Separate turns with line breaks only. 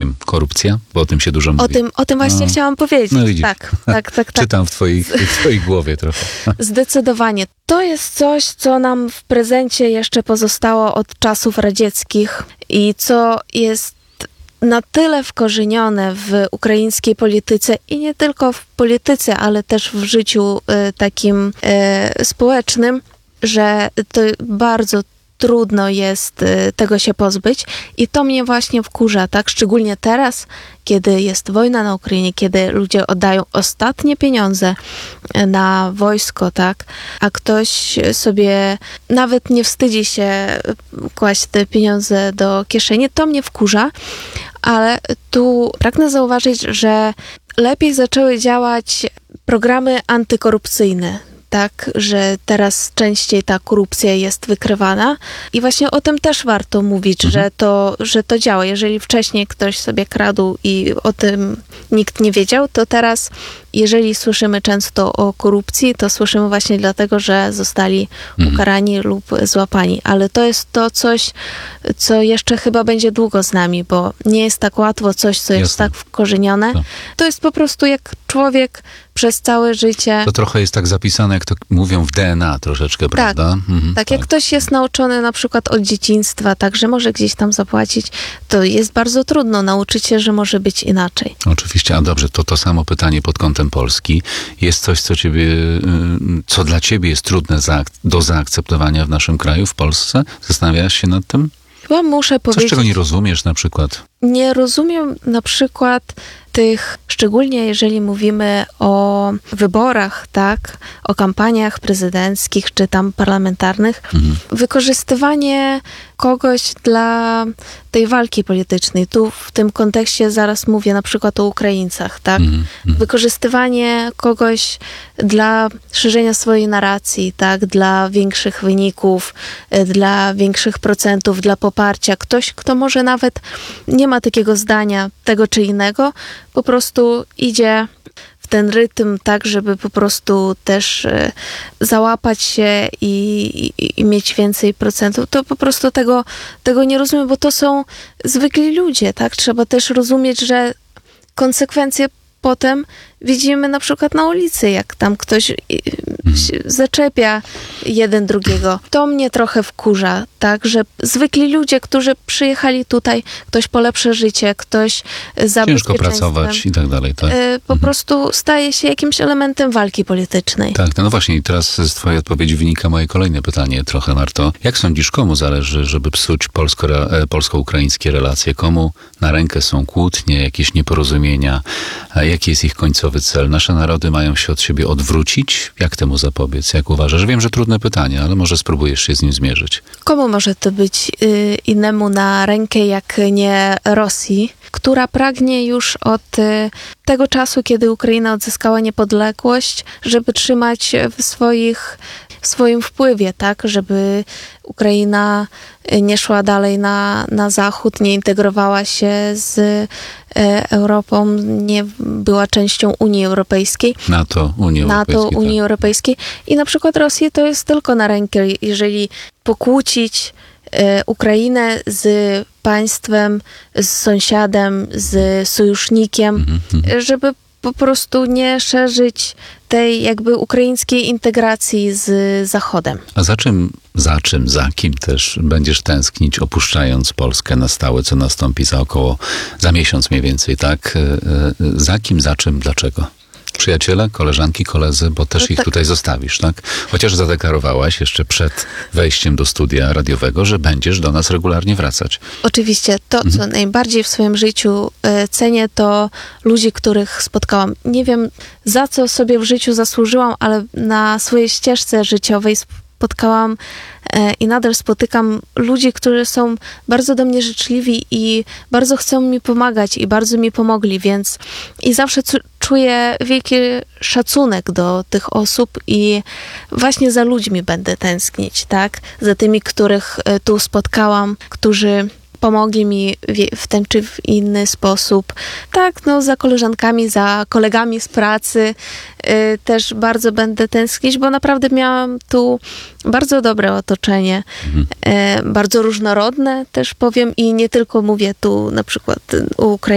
zdaniem korupcja? Bo o tym się dużo mówi.
O tym właśnie chciałam powiedzieć.
No widzisz.
Tak.
Czytam w twojej głowie trochę.
Zdecydowanie. To jest coś, co nam w prezencie jeszcze pozostało od czasów radzieckich i co jest na tyle wkorzenione w ukraińskiej polityce i nie tylko w polityce, ale też w życiu takim społecznym, że to bardzo trudno jest tego się pozbyć i to mnie właśnie wkurza, tak? Szczególnie teraz, kiedy jest wojna na Ukrainie, kiedy ludzie oddają ostatnie pieniądze na wojsko, tak? A ktoś sobie nawet nie wstydzi się kłaść te pieniądze do kieszeni. To mnie wkurza, ale tu pragnę zauważyć, że lepiej zaczęły działać programy antykorupcyjne. Tak, że teraz częściej ta korupcja jest wykrywana i właśnie o tym też warto mówić, że to działa. Jeżeli wcześniej ktoś sobie kradł i o tym nikt nie wiedział, to teraz jeżeli słyszymy często o korupcji, to słyszymy właśnie dlatego, że zostali ukarani lub złapani. Ale to jest to coś, co jeszcze chyba będzie długo z nami, bo nie jest tak łatwo coś, co jest tak wkorzenione. To jest po prostu jak człowiek przez całe życie.
To trochę jest tak zapisane, jak to mówią w DNA troszeczkę, prawda?
Tak, jak ktoś jest nauczony na przykład od dzieciństwa, tak, że może gdzieś tam zapłacić, to jest bardzo trudno nauczyć się, że może być inaczej.
Oczywiście, a dobrze, to samo pytanie pod kątem Polski. Jest coś, co dla ciebie jest trudne do zaakceptowania w naszym kraju, w Polsce? Zastanawiałaś się nad tym?
Chyba muszę powiedzieć...
Coś, czego nie rozumiesz na przykład?
Nie rozumiem na przykład tych, szczególnie jeżeli mówimy o wyborach, tak, o kampaniach prezydenckich czy tam parlamentarnych, wykorzystywanie kogoś dla tej walki politycznej. Tu w tym kontekście zaraz mówię na przykład o Ukraińcach, tak? Wykorzystywanie kogoś dla szerzenia swojej narracji, tak? Dla większych wyników, dla większych procentów, dla poparcia. Ktoś, kto może nawet nie ma takiego zdania, tego czy innego, po prostu idzie w ten rytm tak, żeby po prostu też załapać się i mieć więcej procentów. To po prostu tego nie rozumiem, bo to są zwykli ludzie, tak? Trzeba też rozumieć, że konsekwencje potem widzimy na przykład na ulicy, jak tam ktoś zaczepia jeden drugiego. To mnie trochę wkurza, tak, że zwykli ludzie, którzy przyjechali tutaj, ktoś po lepsze życie, ktoś za
ciężko pracować i tak dalej, tak?
Po prostu staje się jakimś elementem walki politycznej.
Tak, no właśnie i teraz z twojej odpowiedzi wynika moje kolejne pytanie trochę, Marto. Jak sądzisz, komu zależy, żeby psuć polsko-ukraińskie relacje? Komu na rękę są kłótnie, jakieś nieporozumienia? Jaki jest ich końcowy cel? Nasze narody mają się od siebie odwrócić? Jak temu zapobiec? Jak uważasz? Wiem, że trudne pytanie, ale może spróbujesz się z nim zmierzyć.
Komu może to być innemu na rękę, jak nie Rosji, która pragnie już od tego czasu, kiedy Ukraina odzyskała niepodległość, żeby trzymać w swoim wpływie, tak, żeby Ukraina nie szła dalej na zachód, nie integrowała się z Europą, nie była częścią Unii Europejskiej.
NATO, Unii
Europejskiej. I na przykład Rosji to jest tylko na rękę, jeżeli pokłócić Ukrainę z państwem, z sąsiadem, z sojusznikiem, żeby po prostu nie szerzyć tej jakby ukraińskiej integracji z Zachodem.
A za kim też będziesz tęsknić, opuszczając Polskę na stałe, co nastąpi za miesiąc mniej więcej, tak? Za kim, za czym, dlaczego? Przyjaciele, koleżanki, koledzy, bo też ich tutaj zostawisz, tak? Chociaż zadeklarowałaś jeszcze przed wejściem do studia radiowego, że będziesz do nas regularnie wracać.
Oczywiście. To, co najbardziej w swoim życiu cenię, to ludzi, których spotkałam. Nie wiem, za co sobie w życiu zasłużyłam, ale na swojej ścieżce życiowej spotkałam i nadal spotykam ludzi, którzy są bardzo do mnie życzliwi i bardzo chcą mi pomagać i bardzo mi pomogli, więc i zawsze czuję wielki szacunek do tych osób i właśnie za ludźmi będę tęsknić, tak? Za tymi, których tu spotkałam, którzy pomogli mi w ten czy w inny sposób. Tak, no za koleżankami, za kolegami z pracy też bardzo będę tęsknić, bo naprawdę miałam tu bardzo dobre otoczenie. Bardzo różnorodne też powiem i nie tylko mówię tu na przykład o Ukrainie,